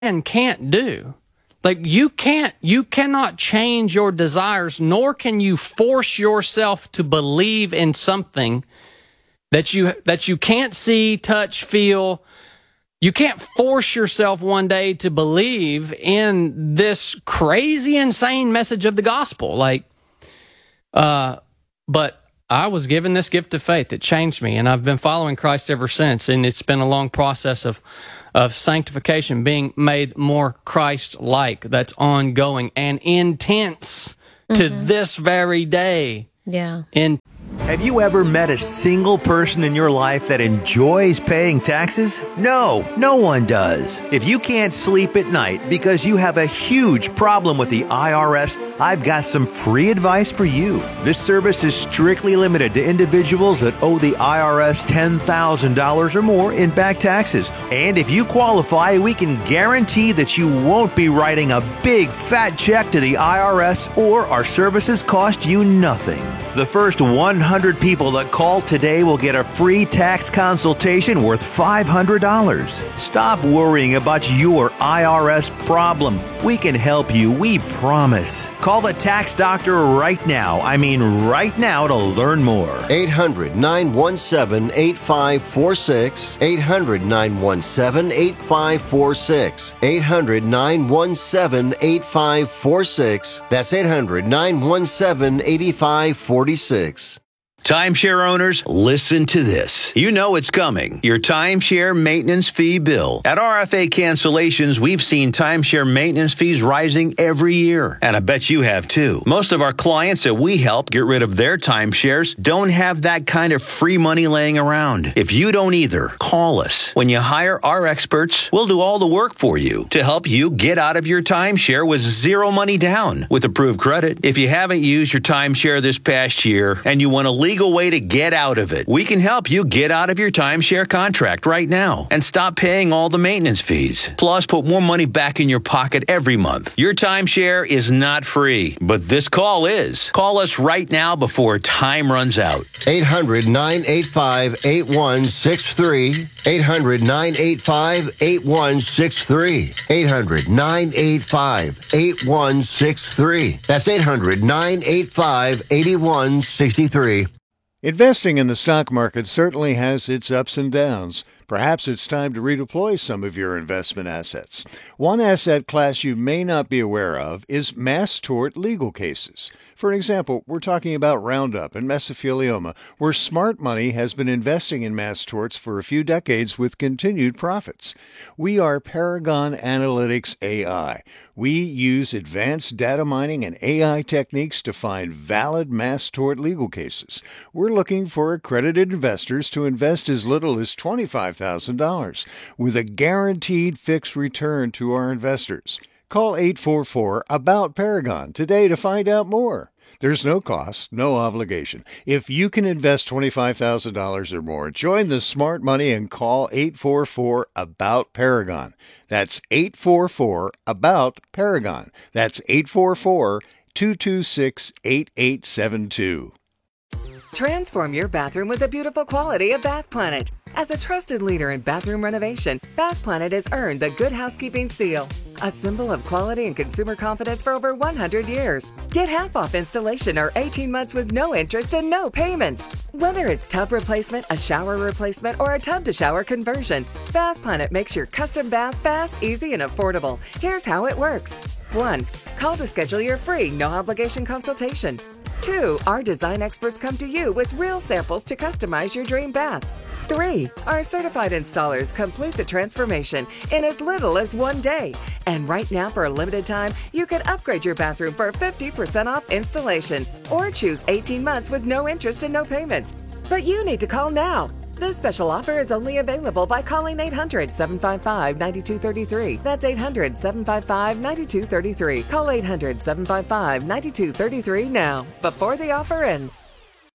and can't do. Like you cannot change your desires, nor can you force yourself to believe in something that you can't see, touch, feel. You can't force yourself one day to believe in this crazy, insane message of the gospel. But I was given this gift of faith that changed me, and I've been following Christ ever since. And it's been a long process of sanctification, being made more Christ-like. That's ongoing and intense to this very day. Yeah. Have you ever met a single person in your life that enjoys paying taxes? No, no one does. If you can't sleep at night because you have a huge problem with the IRS, I've got some free advice for you. This service is strictly limited to individuals that owe the IRS $10,000 or more in back taxes. And if you qualify, we can guarantee that you won't be writing a big fat check to the IRS, or our services cost you nothing. The first 100 people that call today will get a free tax consultation worth $500. Stop worrying about your IRS problem. We can help you, we promise. Call the tax doctor right now. I mean right now, to learn more. 800-917-8546. 800-917-8546. 800-917-8546. That's 800-917-8546. Timeshare owners, listen to this. You know it's coming. Your timeshare maintenance fee bill. At RFA Cancellations, we've seen timeshare maintenance fees rising every year. And I bet you have too. Most of our clients that we help get rid of their timeshares don't have that kind of free money laying around. If you don't either, call us. When you hire our experts, we'll do all the work for you to help you get out of your timeshare with zero money down with approved credit. If you haven't used your timeshare this past year and you want to legal way to get out of it, we can help you get out of your timeshare contract right now and stop paying all the maintenance fees. Plus, put more money back in your pocket every month. Your timeshare is not free, but this call is. Call us right now before time runs out. 800-985-8163. 800-985-8163. 800-985-8163. That's 800-985-8163. Investing in the stock market certainly has its ups and downs. Perhaps it's time to redeploy some of your investment assets. One asset class you may not be aware of is mass tort legal cases. For example, we're talking about Roundup and mesothelioma, where smart money has been investing in mass torts for a few decades with continued profits. We are Paragon Analytics AI. We use advanced data mining and AI techniques to find valid mass tort legal cases. We're looking for accredited investors to invest as little as $25,000 with a guaranteed fixed return to our investors. Call 844-ABOUT-PARAGON today to find out more. There's no cost, no obligation. If you can invest $25,000 or more, join the smart money and call 844-ABOUT-PARAGON. That's 844-ABOUT-PARAGON. That's 844-226-8872. Transform your bathroom with the beautiful quality of Bath Planet. As a trusted leader in bathroom renovation, Bath Planet has earned the Good Housekeeping seal, a symbol of quality and consumer confidence for over 100 years. Get half off installation or 18 months with no interest and no payments. Whether it's tub replacement, a shower replacement, or a tub-to-shower conversion, Bath Planet makes your custom bath fast, easy, and affordable. Here's how it works. 1. Call to schedule your free, no-obligation consultation. 2. Our design experts come to you with real samples to customize your dream bath. 3. Our certified installers complete the transformation in as little as 1 day. And right now, for a limited time, you can upgrade your bathroom for 50% off installation or choose 18 months with no interest and no payments. But you need to call now. This special offer is only available by calling 800-755-9233. That's 800-755-9233. Call 800-755-9233 now, before the offer ends.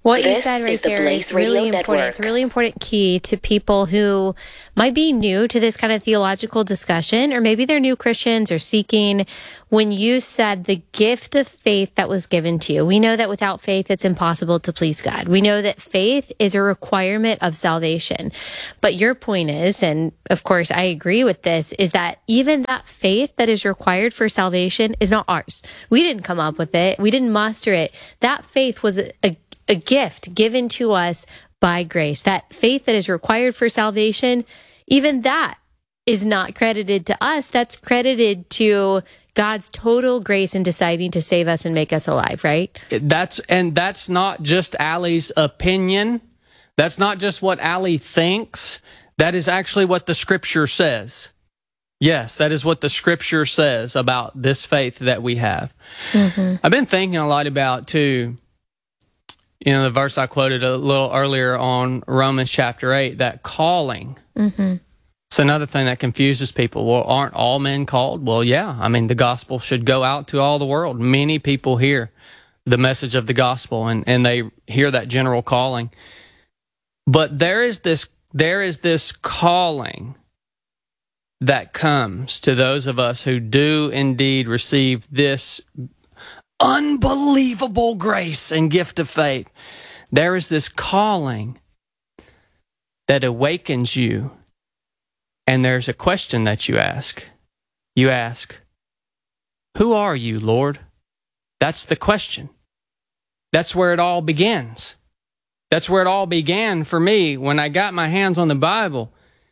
What you said right there is really important. It's a really important key to people who might be new to this kind of theological discussion, or maybe they're new Christians or seeking. When you said the gift of faith that was given to you, we know that without faith, it's impossible to please God. We know that faith is a requirement of salvation. But your point is, and of course I agree with this, is that even that faith that is required for salvation is not ours. We didn't come up with it. We didn't muster it. That faith was a gift given to us by grace. That faith that is required for salvation, even that is not credited to us. That's credited to God's total grace in deciding to save us and make us alive, right? That's not just Allie's opinion. That's not just what Allie thinks. That is actually what the Scripture says. Yes, that is what the Scripture says about this faith that we have. Mm-hmm. I've been thinking a lot about, too, the verse I quoted a little earlier on Romans chapter 8, that calling. Mm-hmm. It's another thing that confuses people. Well, aren't all men called? Well, yeah. I mean, the gospel should go out to all the world. Many people hear the message of the gospel, and they hear that general calling. But there is this calling that comes to those of us who do indeed receive this unbelievable grace and gift of faith. There is this calling that awakens you, and there's a question that you ask. You ask, "Who are you, Lord?" That's the question. That's where it all begins. That's where it all began for me when I got my hands on the Bible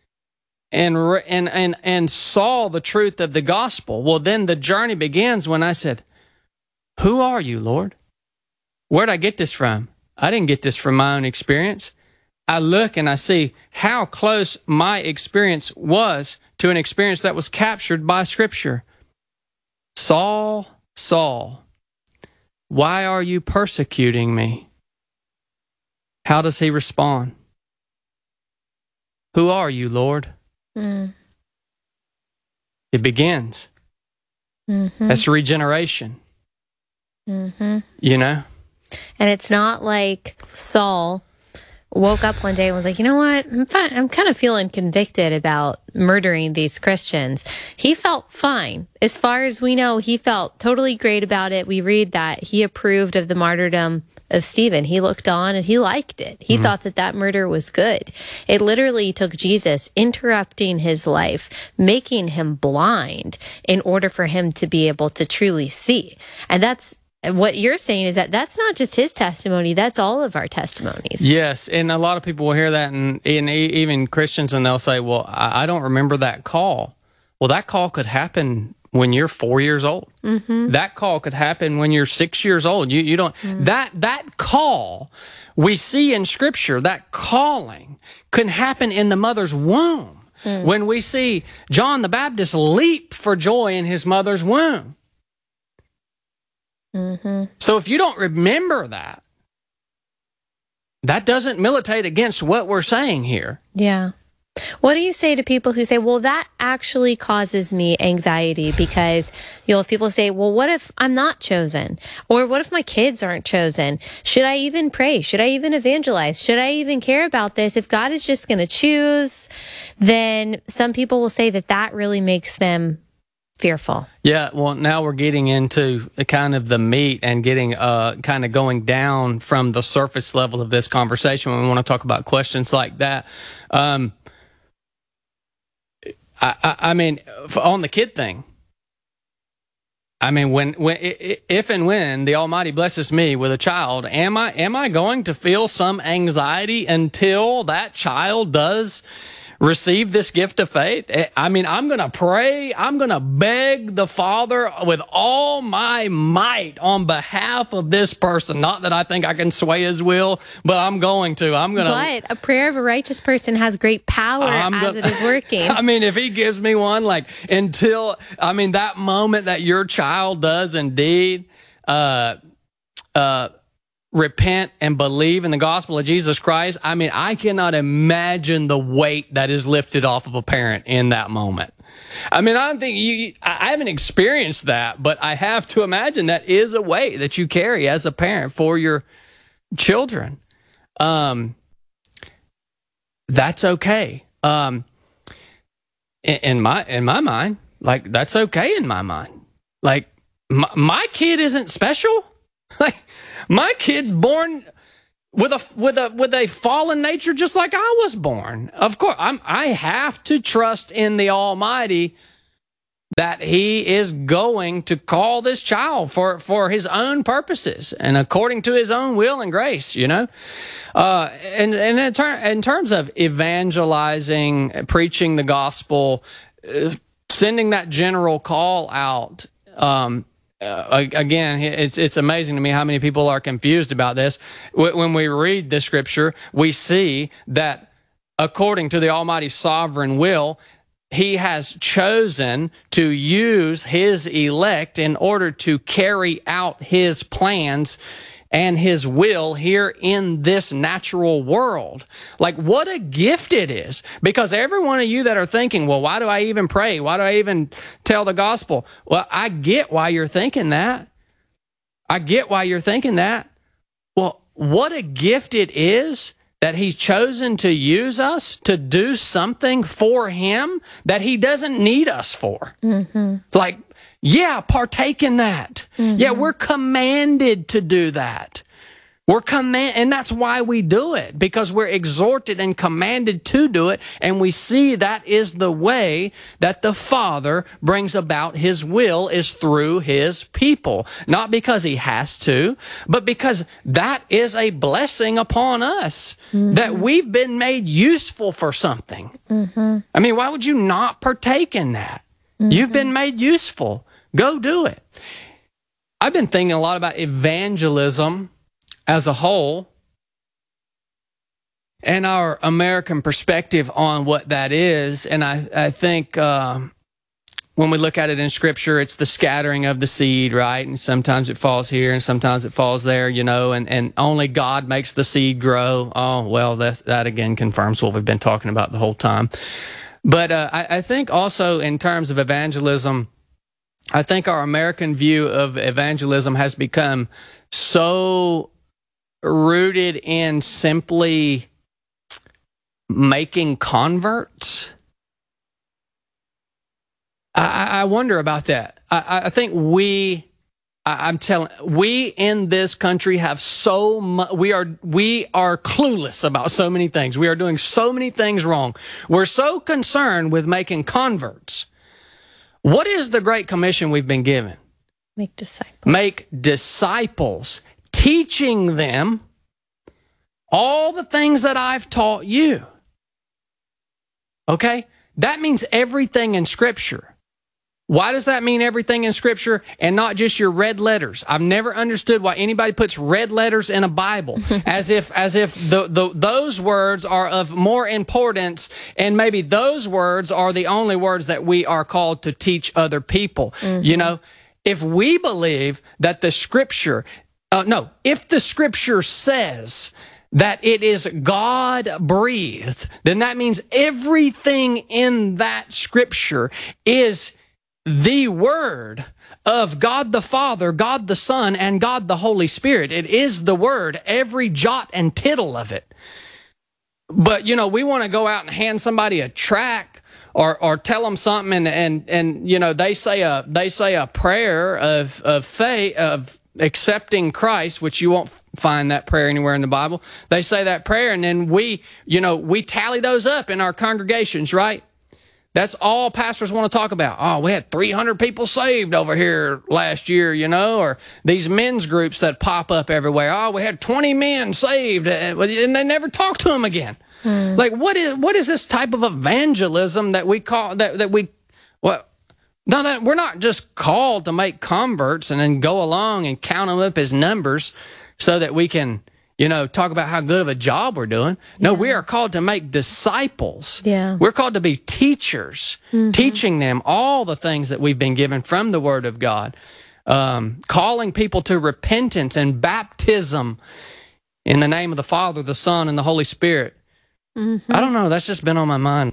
and saw the truth of the gospel. Well, then the journey begins when I said, "Who are you, Lord? Where'd I get this from? I didn't get this from my own experience." I look and I see how close my experience was to an experience that was captured by Scripture. "Saul, Saul, why are you persecuting me?" How does he respond? "Who are you, Lord?" Mm. It begins. Mm-hmm. That's regeneration. Mm-hmm. And it's not like Saul woke up one day and was like, "You know what? I'm kind of feeling convicted about murdering these Christians." He felt fine. As far as we know, he felt totally great about it. We read that he approved of the martyrdom of Stephen. He looked on and he liked it. He thought that murder was good. It literally took Jesus interrupting his life, making him blind in order for him to be able to truly see. And that's what you're saying, is that that's not just his testimony, that's all of our testimonies. Yes, and a lot of people will hear that, and even Christians, and they'll say, "Well, I don't remember that call." Well, that call could happen when you're 4 years old. Mm-hmm. That call could happen when you're 6 years old. You don't that call we see in Scripture, that calling can happen in the mother's womb. When we see John the Baptist leap for joy in his mother's womb. Mm-hmm. So if you don't remember that, that doesn't militate against what we're saying here. Yeah. What do you say to people who say, "Well, that actually causes me anxiety," because if people say, "Well, what if I'm not chosen? Or what if my kids aren't chosen? Should I even pray? Should I even evangelize? Should I even care about this? If God is just going to choose," then some people will say that really makes them fearful. Yeah, well, now we're getting into kind of the meat and getting kind of going down from the surface level of this conversation when we want to talk about questions like that. I mean, on the kid thing, I mean, if and when the Almighty blesses me with a child, am I going to feel some anxiety until that child does receive this gift of faith? I mean, I'm going to pray. I'm going to beg the Father with all my might on behalf of this person. Not that I think I can sway his will, but I'm going to. But a prayer of a righteous person has great power as it is working. I mean, if he gives me one, that moment that your child does indeed, repent and believe in the gospel of Jesus Christ, I mean, I cannot imagine the weight that is lifted off of a parent in that moment. I mean, I don't think I haven't experienced that, but I have to imagine that is a weight that you carry as a parent for your children. that's okay. In my mind, like, that's okay in my mind. Like, my kid isn't special. Like, my kid's born with a fallen nature, just like I was born. Of course, I have to trust in the Almighty that He is going to call this child for His own purposes and according to His own will and grace, you know? And in terms of evangelizing, preaching the gospel, sending that general call out, again, it's amazing to me how many people are confused about this. When we read the scripture, we see that according to the Almighty's sovereign will, He has chosen to use His elect in order to carry out His plans and His will here in this natural world. Like, what a gift it is. Because every one of you that are thinking, well, why do I even pray? Why do I even tell the gospel? Well, I get why you're thinking that. I get why you're thinking that. Well, what a gift it is that He's chosen to use us to do something for Him that He doesn't need us for. Mm-hmm. Like, yeah, partake in that. Mm-hmm. Yeah, we're commanded to do that. And that's why we do it, because we're exhorted and commanded to do it, and we see that is the way that the Father brings about His will, is through His people. Not because He has to, but because that is a blessing upon us, that we've been made useful for something. Mm-hmm. I mean, why would you not partake in that? Mm-hmm. You've been made useful. Go do it. I've been thinking a lot about evangelism as a whole and our American perspective on what that is. And I think when we look at it in Scripture, it's the scattering of the seed, right? And sometimes it falls here and sometimes it falls there, you know, and only God makes the seed grow. Oh, well, that again confirms what we've been talking about the whole time. But I think also in terms of evangelism, I think our American view of evangelism has become so rooted in simply making converts. I wonder about that. I think we in this country have so much, we are clueless about so many things. We are doing so many things wrong. We're so concerned with making converts. What is the Great Commission we've been given? Make disciples. Make disciples, teaching them all the things that I've taught you. Okay? That means everything in Scripture. Why does that mean everything in Scripture and not just your red letters? I've never understood why anybody puts red letters in a Bible as if those words are of more importance, and maybe those words are the only words that we are called to teach other people. Mm-hmm. You know, if we believe that the Scripture, if the Scripture says that it is God-breathed, then that means everything in that Scripture is the Word of God the Father, God the Son, and God the Holy Spirit. It is the Word, every jot and tittle of it. But, you know, we want to go out and hand somebody a tract or tell them something and you know, they say a prayer of faith, of accepting Christ, which you won't find that prayer anywhere in the Bible. They say that prayer, and then we tally those up in our congregations, right? That's all pastors want to talk about. Oh, we had 300 people saved over here last year, you know, or these men's groups that pop up everywhere. Oh, we had 20 men saved, and they never talk to them again. Like, what is this type of evangelism that we call we're not just called to make converts and then go along and count them up as numbers so that we can, you know, talk about how good of a job we're doing. No, we are called to make disciples. Yeah. We're called to be teachers, teaching them all the things that we've been given from the Word of God, calling people to repentance and baptism in the name of the Father, the Son, and the Holy Spirit. Mm-hmm. I don't know. That's just been on my mind.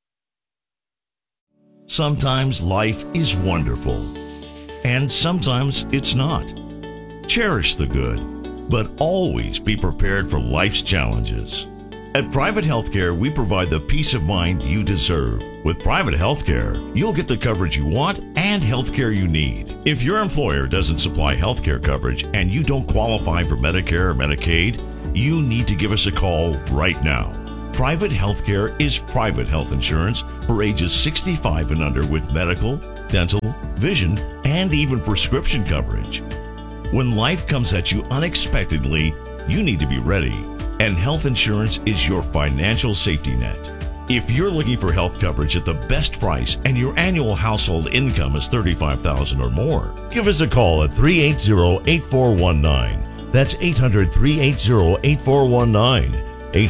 Sometimes life is wonderful, and sometimes it's not. Cherish the good. but always be prepared for life's challenges. At Private Healthcare, we provide the peace of mind you deserve. With private healthcare, you'll get the coverage you want and healthcare you need. If your employer doesn't supply healthcare coverage and you don't qualify for Medicare or Medicaid, you need to give us a call right now. Private healthcare is private health insurance for ages 65 and under with medical, dental, vision, and even prescription coverage. When life comes at you unexpectedly, you need to be ready. And health insurance is your financial safety net. If you're looking for health coverage at the best price and your annual household income is $35,000 or more, give us a call at 380-8419. That's 800-380-8419.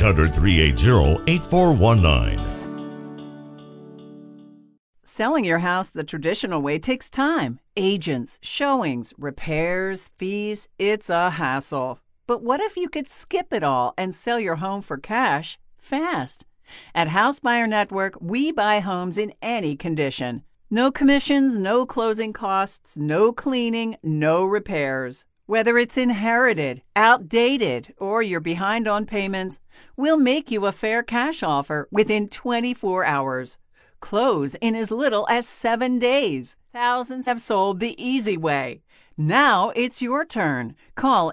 800-380-8419. Selling your house the traditional way takes time. Agents, showings, repairs, fees, it's a hassle. But what if you could skip it all and sell your home for cash fast? At House Buyer Network, we buy homes in any condition. No commissions, no closing costs, no cleaning, no repairs. Whether it's inherited, outdated, or you're behind on payments, we'll make you a fair cash offer within 24 hours. Close in as little as 7 days. Thousands have sold the easy way. Now it's your turn. Call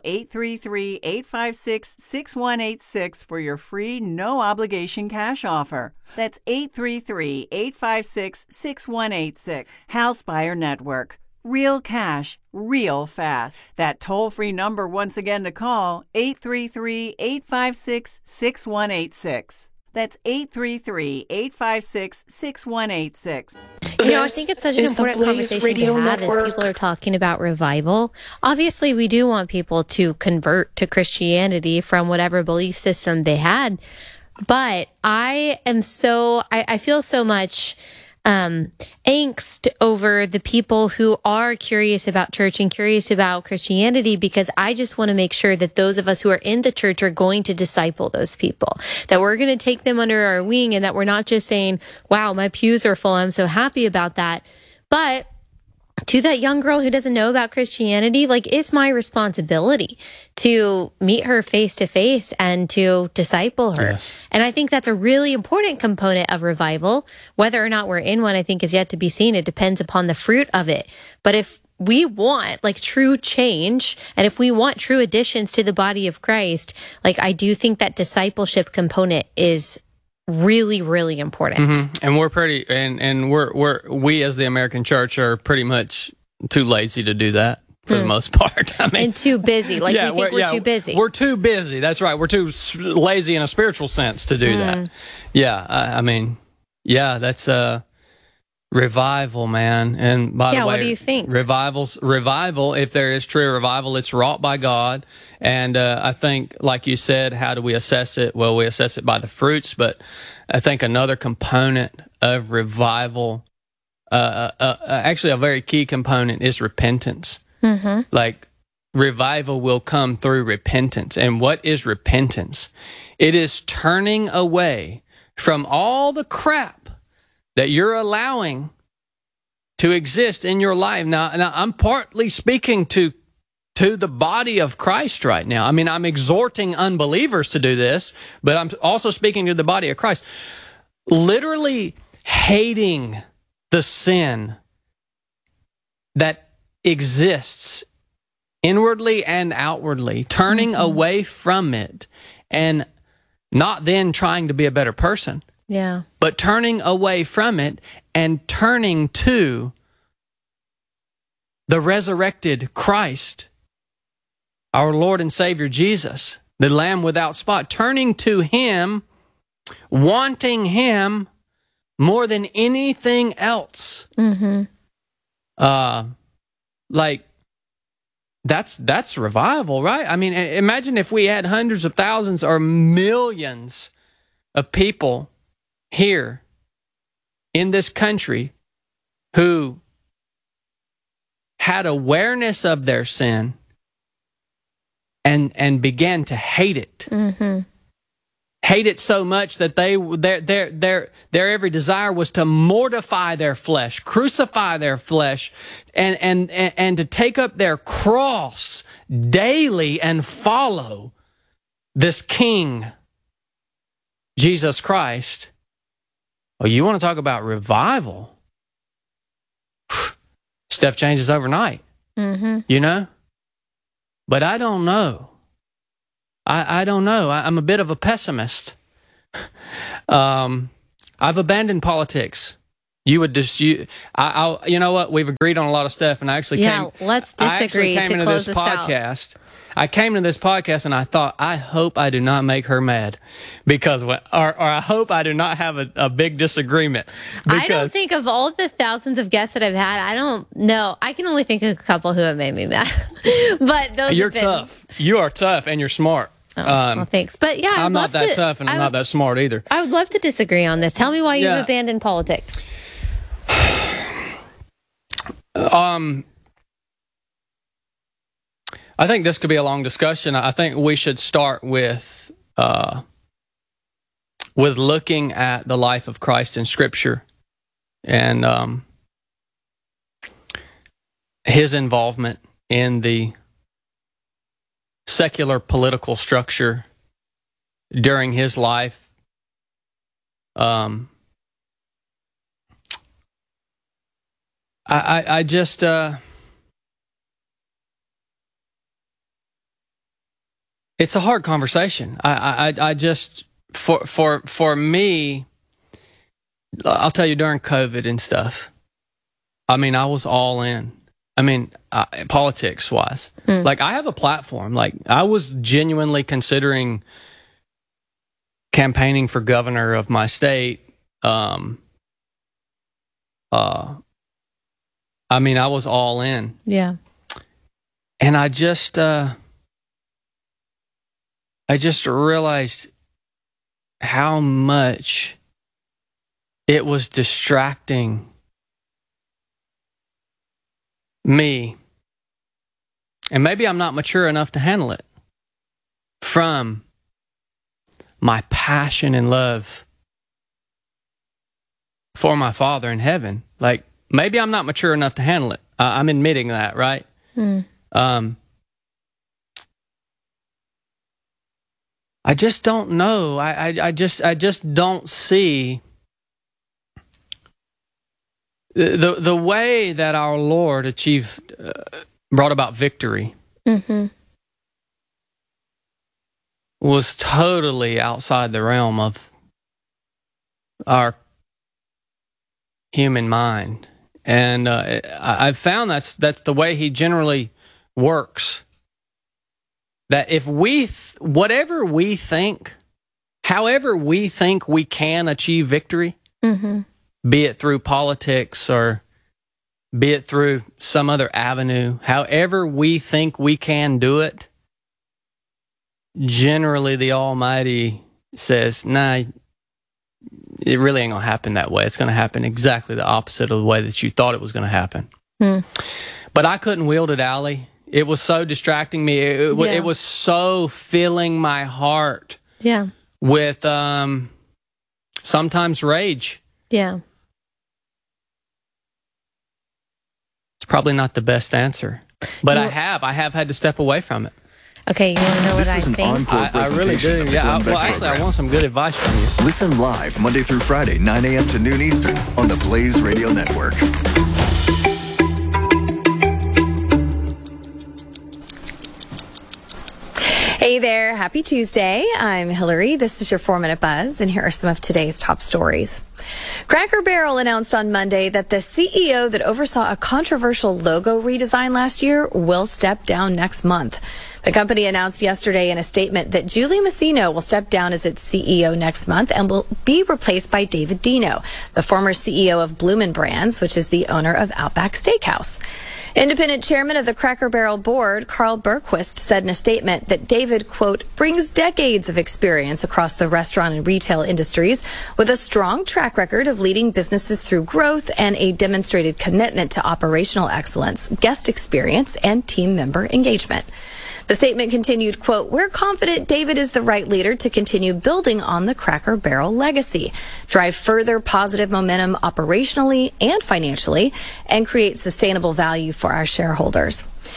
833-856-6186 for your free, no-obligation cash offer. That's 833-856-6186. House Buyer Network. Real cash, real fast. That toll-free number once again to call, 833-856-6186. That's 833-856-6186. I think it's such an important conversation to have as people are talking about revival. Obviously, we do want people to convert to Christianity from whatever belief system they had. But I feel so much angst over the people who are curious about church and curious about Christianity, because I just want to make sure that those of us who are in the church are going to disciple those people, that we're going to take them under our wing, and that we're not just saying, wow, my pews are full, I'm so happy about that. But to that young girl who doesn't know about Christianity, it's my responsibility to meet her face to face and to disciple her. Yes. And I think that's a really important component of revival. Whether or not we're in one, I think, is yet to be seen. It depends upon the fruit of it. But if we want true change, and if we want true additions to the body of Christ, I do think that discipleship component is really, really important. Mm-hmm. And we're pretty, and we as the American church are pretty much too lazy to do that for the most part. I mean, and too busy. We think we're too busy. We're too busy. That's right. We're too lazy in a spiritual sense to do that. Yeah. That's revival, man. And by the way, what do you think? Revival, if there is true revival, it's wrought by God. And I think, like you said, how do we assess it? Well, we assess it by the fruits, but I think another component of revival, actually a very key component, is repentance. Mm-hmm. Revival will come through repentance. And what is repentance? It is turning away from all the crap that you're allowing to exist in your life. Now I'm partly speaking to the body of Christ right now. I mean, I'm exhorting unbelievers to do this, but I'm also speaking to the body of Christ. Literally hating the sin that exists inwardly and outwardly, turning away from it, and not then trying to be a better person. Yeah. But turning away from it and turning to the resurrected Christ, our Lord and Savior Jesus, the Lamb without spot, turning to Him, wanting Him more than anything else. Mm-hmm. That's revival, right? I mean, imagine if we had hundreds of thousands or millions of people here in this country who had awareness of their sin and began to hate it. Mm-hmm. Hate it so much that their every desire was to mortify their flesh, crucify their flesh, and to take up their cross daily and follow this King, Jesus Christ. Well, you want to talk about revival? Stuff changes overnight, you know? But I don't know. I don't know. I'm a bit of a pessimist. I've abandoned politics. You would just, you know what? We've agreed on a lot of stuff, and I actually let's disagree to close this podcast. I came to this podcast and I thought, I hope I do not make her mad, because or I hope I do not have a big disagreement. I don't think of all of the thousands of guests that I've had, I don't know. I can only think of a couple who have made me mad. But those you're tough. You are tough and you're smart. Oh, well, thanks. But yeah, I'm not that tough, and I'm not that smart either. I would love to disagree on this. Tell me why you've abandoned politics. I think this could be a long discussion. I think we should start with looking at the life of Christ in Scripture and his involvement in the secular political structure during his life. I just it's a hard conversation. I just for me, I'll tell you, during COVID and stuff, I mean, I was all in. I mean, politics wise, like, I have a platform. Like, I was genuinely considering campaigning for governor of my state. I mean, I was all in. Yeah. And I just realized how much it was distracting me. And maybe I'm not mature enough to handle it, from my passion and love for my Father in heaven. Like, maybe I'm not mature enough to handle it. I'm admitting that, right? I just don't know. I just don't see the way that our Lord brought about victory. Was totally outside the realm of our human mind. And I've found that's the way he generally works. That if whatever we think, however we think we can achieve victory, be it through politics or be it through some other avenue, however we think we can do it, generally the Almighty says, nah, it really ain't going to happen that way. It's going to happen exactly the opposite of the way that you thought it was going to happen. But I couldn't wield it, Allie. It was so distracting me. It was so filling my heart with sometimes rage. Yeah. It's probably not the best answer, but I have had to step away from it. Okay, you want to know what I think? I really do. Yeah. Well, actually, I want some good advice from you. Listen live Monday through Friday, 9 a.m. to noon Eastern on the Blaze Radio Network. Hey there, happy Tuesday. I'm Hillary. This is your 4-Minute Buzz, and here are some of today's top stories. Cracker Barrel announced on Monday that the CEO that oversaw a controversial logo redesign last year will step down next month. The company announced yesterday in a statement that Julie Masino will step down as its CEO next month and will be replaced by David Deno, the former CEO of Bloomin' Brands, which is the owner of Outback Steakhouse. Independent chairman of the Cracker Barrel board, Carl Berquist, said in a statement that David, quote, brings decades of experience across the restaurant and retail industries with a strong track record of leading businesses through growth and a demonstrated commitment to operational excellence, guest experience, and team member engagement. The statement continued, quote, we're confident David is the right leader to continue building on the Cracker Barrel legacy, drive further positive momentum operationally and financially, and create sustainable value for our shareholders.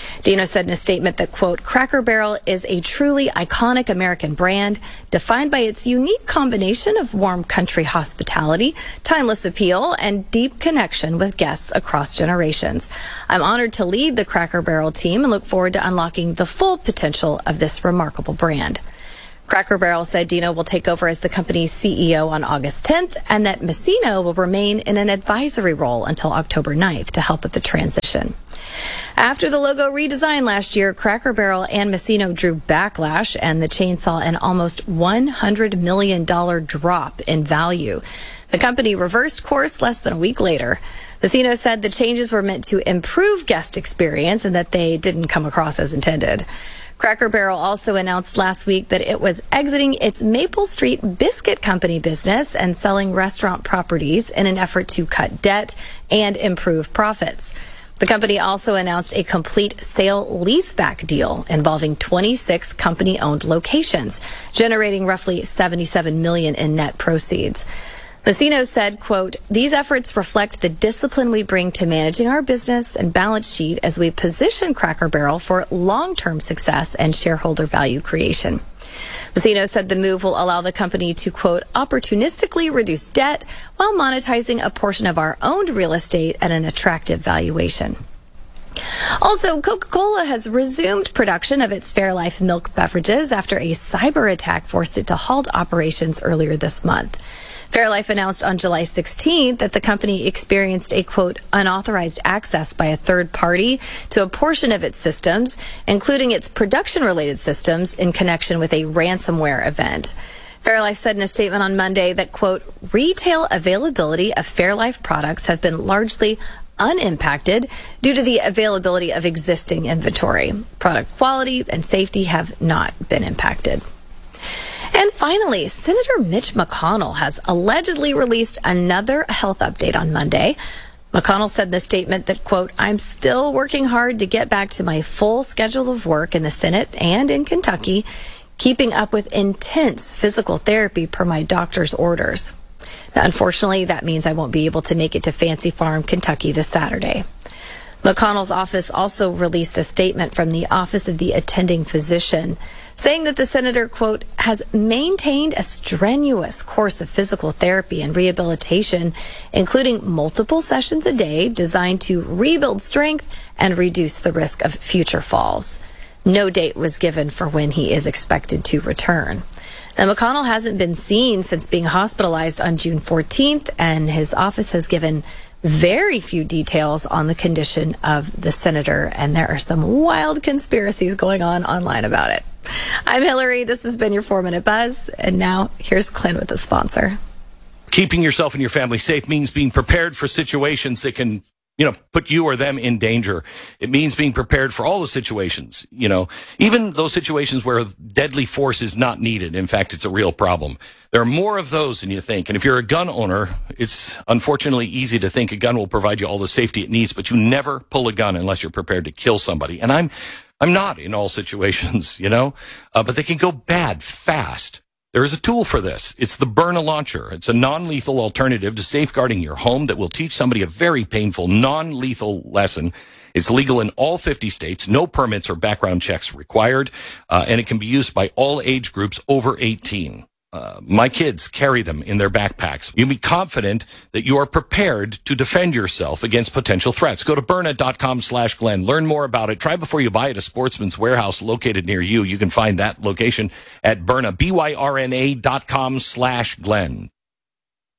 Dino said in a statement that, quote, Cracker Barrel is a truly iconic American brand defined by its unique combination of warm country hospitality, timeless appeal, and deep connection with guests across generations. I'm honored to lead the Cracker Barrel team and look forward to unlocking the full potential of this remarkable brand. Cracker Barrel said Dino will take over as the company's CEO on August 10th and that Messino will remain in an advisory role until October 9th to help with the transition. After the logo redesign last year, Cracker Barrel and Messino drew backlash, and the chain saw an almost $100 million drop in value. The company reversed course less than a week later. Messino said the changes were meant to improve guest experience and that they didn't come across as intended. Cracker Barrel also announced last week that it was exiting its Maple Street Biscuit Company business and selling restaurant properties in an effort to cut debt and improve profits. The company also announced a complete sale-leaseback deal involving 26 company-owned locations, generating roughly $77 million in net proceeds. Messino said, quote, these efforts reflect the discipline we bring to managing our business and balance sheet as we position Cracker Barrel for long-term success and shareholder value creation. Messino said the move will allow the company to, quote, opportunistically reduce debt while monetizing a portion of our owned real estate at an attractive valuation. Also, Coca-Cola has resumed production of its Fairlife milk beverages after a cyber attack forced it to halt operations earlier this month. Fairlife announced on July 16th that the company experienced a, quote, unauthorized access by a third party to a portion of its systems, including its production-related systems, in connection with a ransomware event. Fairlife said in a statement on Monday that, quote, retail availability of Fairlife products have been largely unimpacted due to the availability of existing inventory. Product quality and safety have not been impacted. And finally, Senator Mitch McConnell has allegedly released another health update on Monday. McConnell said in the statement that, quote, I'm still working hard to get back to my full schedule of work in the Senate and in Kentucky, keeping up with intense physical therapy per my doctor's orders. Now, unfortunately, that means I won't be able to make it to Fancy Farm, Kentucky this Saturday. McConnell's office also released a statement from the Office of the Attending Physician saying that the senator, quote, has maintained a strenuous course of physical therapy and rehabilitation, including multiple sessions a day designed to rebuild strength and reduce the risk of future falls. No date was given for when he is expected to return. Now, McConnell hasn't been seen since being hospitalized on June 14th, and his office has given very few details on the condition of the senator, and there are some wild conspiracies going on online about it. I'm Hillary. This has been your 4-Minute Buzz, and now here's Clint with the sponsor. Keeping yourself and your family safe means being prepared for situations that can, put you or them in danger. It means being prepared for all the situations, even those situations where deadly force is not needed. In fact, it's a real problem. There are more of those than you think. And if you're a gun owner, it's unfortunately easy to think a gun will provide you all the safety it needs, but you never pull a gun unless you're prepared to kill somebody. And I'm not in all situations, but they can go bad fast. There is a tool for this. It's the Byrna Launcher. It's a non-lethal alternative to safeguarding your home that will teach somebody a very painful, non-lethal lesson. It's legal in all 50 states, no permits or background checks required, and it can be used by all age groups over 18. My kids carry them in their backpacks. You can be confident that you are prepared to defend yourself against potential threats. Go to Byrna.com/Glenn. Learn more about it. Try before you buy at a Sportsman's Warehouse located near you. You can find that location at Byrna, BYRNA.com/Glenn.